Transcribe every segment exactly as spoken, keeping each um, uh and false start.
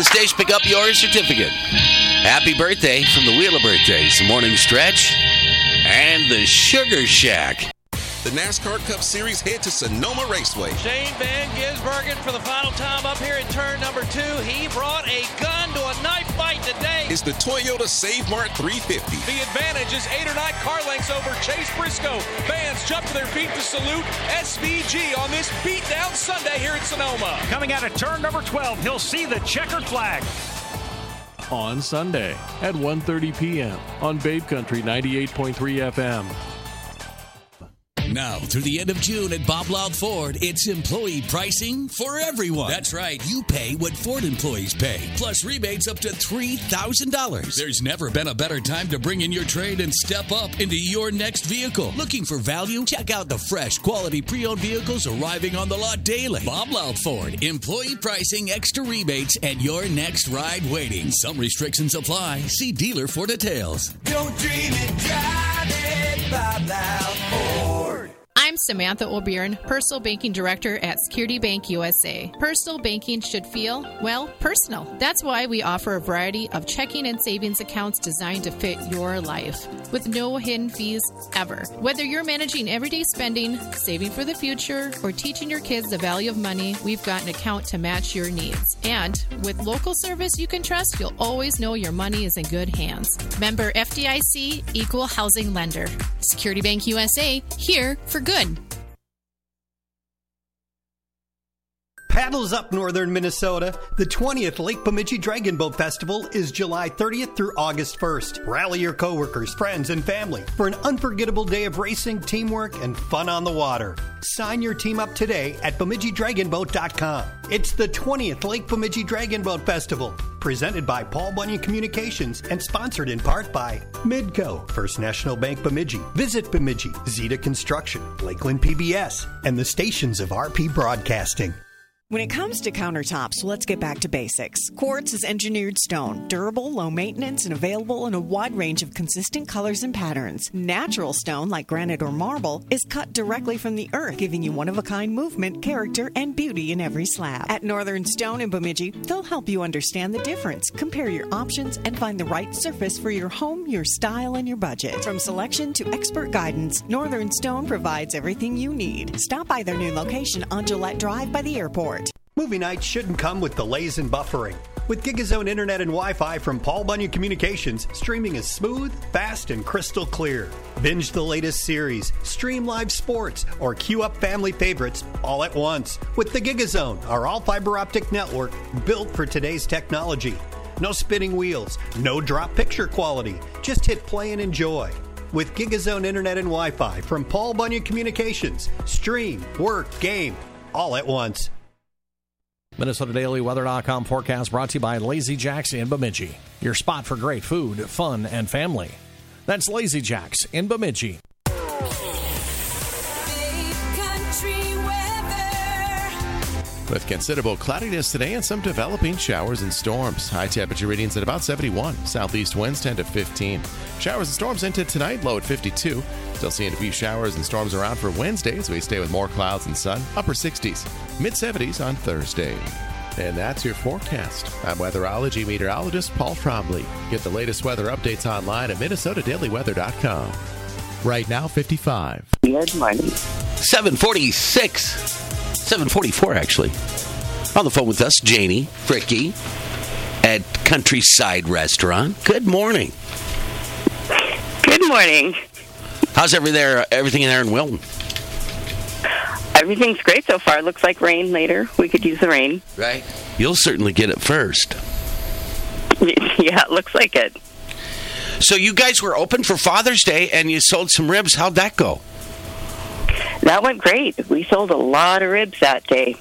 the station, pick up your certificate. Happy birthday from the Wheel of Birthdays, the Morning Stretch, and the Sugar Shack. The NASCAR Cup Series head to Sonoma Raceway. Shane Van Gisbergen for the final time up here in turn number two. He brought a gun to a knife fight today. It's the Toyota Save Mart three fifty. The advantage is eight or nine car lengths over Chase Briscoe. Fans jump to their feet to salute S V G on this beatdown Sunday here in Sonoma. Coming out of turn number twelve, he'll see the checkered flag. On Sunday at one thirty p.m. on Babe Country ninety-eight point three F M. Now, through the end of June at Bob Loud Ford, it's employee pricing for everyone. That's right. You pay what Ford employees pay, plus rebates up to three thousand dollars. There's never been a better time to bring in your trade and step up into your next vehicle. Looking for value? Check out the fresh, quality pre-owned vehicles arriving on the lot daily. Bob Loud Ford. Employee pricing, extra rebates, and your next ride waiting. Some restrictions apply. See dealer for details. Don't dream it, drive it, Bob Loud Ford. I'm Samantha O'Byrne, Personal Banking Director at Security Bank U S A. Personal banking should feel, well, personal. That's why we offer a variety of checking and savings accounts designed to fit your life, with no hidden fees ever. Whether you're managing everyday spending, saving for the future, or teaching your kids the value of money, we've got an account to match your needs. And with local service you can trust, you'll always know your money is in good hands. Member F D I C, Equal Housing Lender. Security Bank U S A, here for good. Paddles up northern Minnesota. The twentieth Lake Bemidji Dragon Boat Festival is July thirtieth through August first. Rally your coworkers, friends, and family for an unforgettable day of racing, teamwork, and fun on the water. Sign your team up today at Bemidji Dragon Boat dot com. It's the twentieth Lake Bemidji Dragon Boat Festival, presented by Paul Bunyan Communications and sponsored in part by Midco, First National Bank Bemidji, Visit Bemidji, Zeta Construction, Lakeland P B S, and the stations of R P Broadcasting. When it comes to countertops, let's get back to basics. Quartz is engineered stone, durable, low maintenance, and available in a wide range of consistent colors and patterns. Natural stone, like granite or marble, is cut directly from the earth, giving you one-of-a-kind movement, character, and beauty in every slab. At Northern Stone in Bemidji, they'll help you understand the difference, compare your options, and find the right surface for your home, your style, and your budget. From selection to expert guidance, Northern Stone provides everything you need. Stop by their new location on Gillette Drive by the airport. Movie nights shouldn't come with delays and buffering. With GigaZone Internet and Wi-Fi from Paul Bunyan Communications, streaming is smooth, fast, and crystal clear. Binge the latest series, stream live sports, or queue up family favorites all at once with the GigaZone, our all-fiber optic network built for today's technology. No spinning wheels, no drop picture quality. Just hit play and enjoy. With GigaZone Internet and Wi-Fi from Paul Bunyan Communications, stream, work, game, all at once. Minnesota Daily Weather dot com forecast brought to you by Lazy Jacks in Bemidji. Your spot for great food, fun, and family. That's Lazy Jacks in Bemidji. With considerable cloudiness today and some developing showers and storms. High temperature readings at about seventy-one. Southeast winds ten to fifteen. Showers and storms into tonight, low at fifty-two. Still seeing a few showers and storms around for Wednesday as we stay with more clouds and sun. Upper sixties. Mid seventies on Thursday. And that's your forecast. I'm weatherology meteorologist Paul Trombley. Get the latest weather updates online at Minnesota Daily Weather dot com. Right now, fifty-five. Good morning. seven forty-six. seven forty-four, actually. On the phone with us, Janie Fricky at Countryside Restaurant. Good morning. Good morning. How's every there, everything in there in Wilton? Everything's great so far. Looks like rain later. We could use the rain. Right. You'll certainly get it first. Yeah, it looks like it. So you guys were open for Father's Day, and you sold some ribs. How'd that go? That went great. We sold a lot of ribs that day.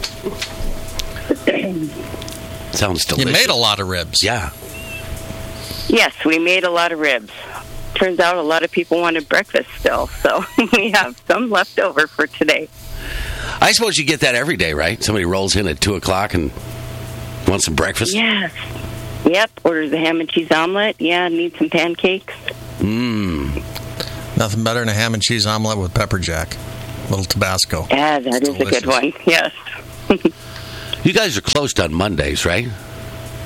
Sounds delicious. You made a lot of ribs. Yeah. Yes, we made a lot of ribs. Turns out a lot of people wanted breakfast still, so we have some left over for today. I suppose you get that every day, right? Somebody rolls in at two o'clock and wants some breakfast? Yes. Yep, orders a ham and cheese omelet. Yeah, need some pancakes. Mmm. Nothing better than a ham and cheese omelet with pepper jack. A little Tabasco. Yeah, that it's is delicious. A good one. Yes. You guys are closed on Mondays, right?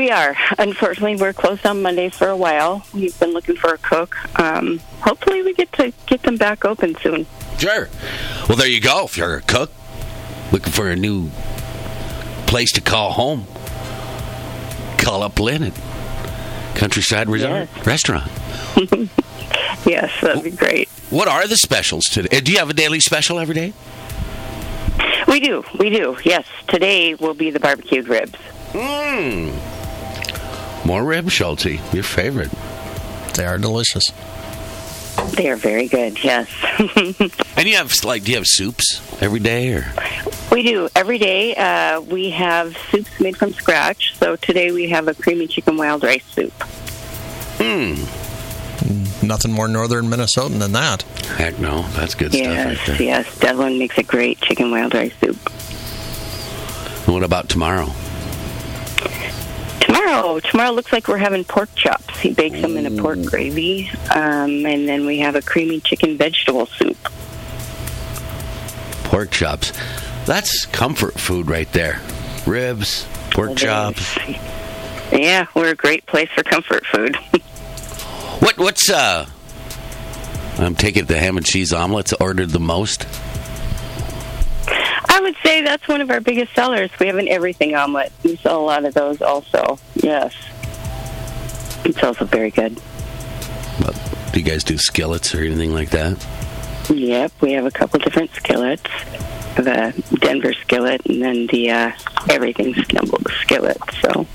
We are. Unfortunately, we're closed on Monday for a while. We've been looking for a cook. Um, hopefully we get to get them back open soon. Sure. Well, there you go. If you're a cook, looking for a new place to call home, call up Lynn at Countryside Resort Yes. Restaurant. Yes, that'd be great. What are the specials today? Do you have a daily special every day? We do. We do. Yes. Today will be the barbecued ribs. Mmm. More rib, Schulte. Your favorite. They are delicious. They are very good, yes. And you have, like, do you have soups every day? Or? We do. Every day uh, we have soups made from scratch. So today we have a creamy chicken wild rice soup. Hmm. Nothing more northern Minnesotan than that. Heck no. That's good yes, stuff right there. Yes, Devlin makes a great chicken wild rice soup. And what about tomorrow? Tomorrow, tomorrow looks like we're having pork chops. He bakes them in a pork gravy. Um, and then we have a creamy chicken vegetable soup. Pork chops. That's comfort food right there. Ribs, pork It chops. is. Yeah, we're a great place for comfort food. What? What's, uh... I'm taking the ham and cheese omelets ordered the most. I would say that's one of our biggest sellers. We have an everything omelet. We sell a lot of those also. Yes. It's also very good. But do you guys do skillets or anything like that? Yep, we have a couple different skillets. The Denver skillet and then the uh, everything skillet. So,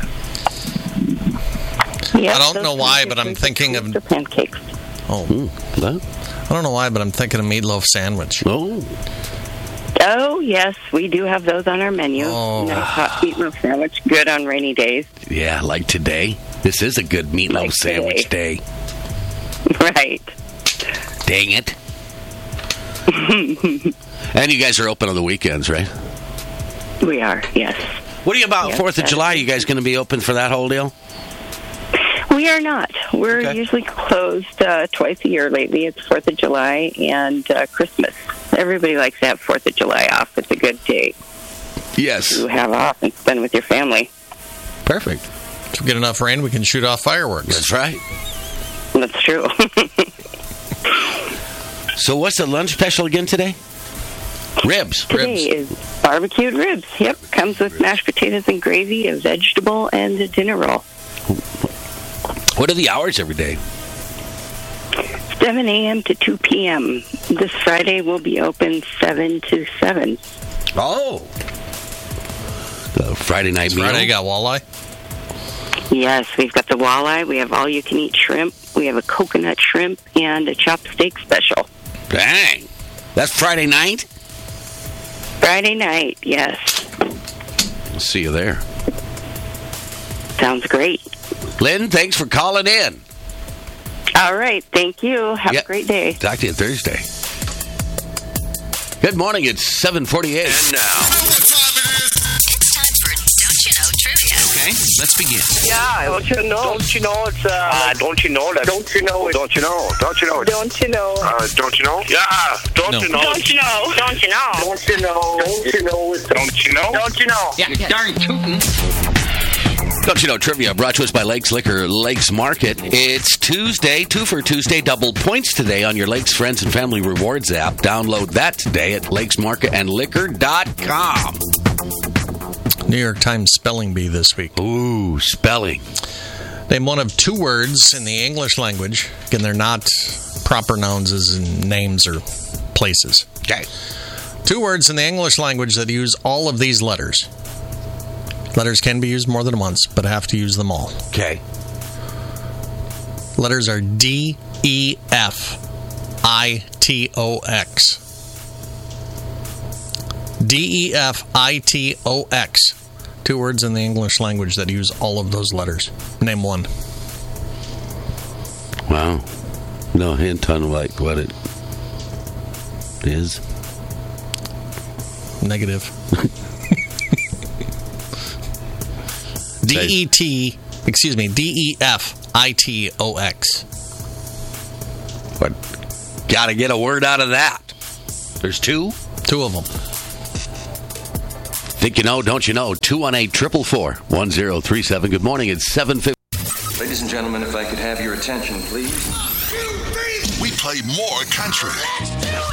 I don't know why, but I'm thinking of pancakes. Oh, mm, I don't know why, but I'm thinking of meatloaf sandwich. Oh, oh yes, we do have those on our menu. Oh. Nice hot meatloaf sandwich, good on rainy days. yeah, like today. This is a good meatloaf Like sandwich day. Right. Dang it. And you guys are open on the weekends, right? We are, yes. What are you about Yes, fourth of that- July? You guys going to be open for that whole deal? We are not. We're Okay. usually closed uh, twice a year lately. It's fourth of July and uh, Christmas. Everybody likes to have fourth of July off. It's a good day Yes. to have off and spend with your family. Perfect. If we get enough rain, we can shoot off fireworks. That's right. That's true. So what's the lunch special again today? Ribs. Today is barbecued ribs. Yep. Comes with mashed potatoes and gravy, a vegetable, and a dinner roll. What are the hours every day? seven a.m. to two p.m. This Friday will be open seven to seven. Oh. The Friday night meal. Friday, you got walleye? Yes, we've got the walleye. We have all-you-can-eat shrimp. We have a coconut shrimp and a chopped steak special. Dang. That's Friday night? Friday night, yes. I'll see you there. Sounds great. Lynn, thanks for calling in. All right, thank you. Have Yep. a great day. Talk to you Thursday. Good morning. It's seven forty-eight. And now. It's time for Don't You Know Trivia. Okay, let's begin. Yeah, don't you know? Don't you know it's uh, uh don't you know that? Don't you know? Don't you know? Don't you know? Don't you know? Uh, don't you know? Yeah, don't No. you know? Don't you know? Don't you know? Don't you know? Don't you know? It's don't you know? Don't you know? Yeah, darn tootin'. Don't you know trivia brought to us by Lakes Liquor, Lakes Market. It's Tuesday, two for Tuesday, double points today on your Lakes Friends and Family Rewards app. Download that today at lakes market and liquor dot com. New York Times spelling bee this week. Ooh, spelling. Name one of two words in the English language. Again, they're not proper nouns as in names or places. Okay. Two words in the English language that use all of these letters. Letters can be used more than once, but have to use them all. Okay. Letters are D, E, F, I, T, O, X. D, E, F, I, T, O, X. Two words in the English language that use all of those letters. Name one. Wow. No hint on like what it is. Negative. D E T, excuse me, D E F I T O X. But gotta get a word out of that. There's two? Two of them. Think you know, don't you know? two one eight, four four four, one zero three seven. Good morning. It's seven fifty. Ladies and gentlemen, if I could have your attention, please. We play more country.